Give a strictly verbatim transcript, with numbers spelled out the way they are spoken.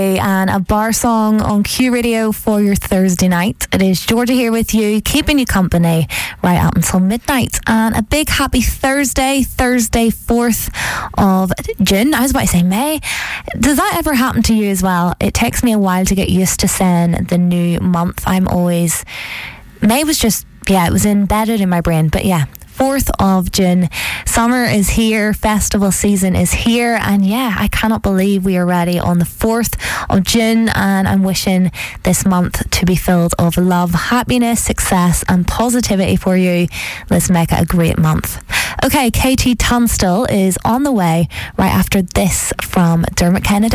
And a bar song on Q Radio for your Thursday night. It is Georgia here with you, keeping you company right up until midnight. And a big happy Thursday, Thursday fourth of June. I was about to say May. Does that ever happen to you as well? It takes me a while to get used to saying the new month. I'm always... May was just, yeah, it was embedded in my brain. But yeah, fourth of June. Summer is here, festival season is here, and yeah, I cannot believe we are ready on the fourth of June, and I'm wishing this month to be filled of love, happiness, success and positivity for you. Let's make it a great month. Okay, Katie Tunstall is on the way right after this from Dermot Kennedy.